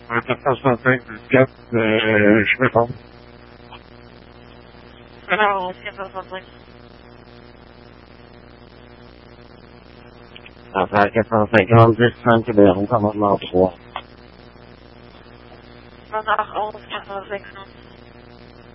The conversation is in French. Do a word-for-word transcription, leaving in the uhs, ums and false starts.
Un quatre cent soixante-cinq plus quatre, euh, je peux pas. Alors, quatre cent soixante-cinq. Enfin, quatre cent cinquante, dix, cinq, commandement trois. Standard onze, quatre cent cinquante.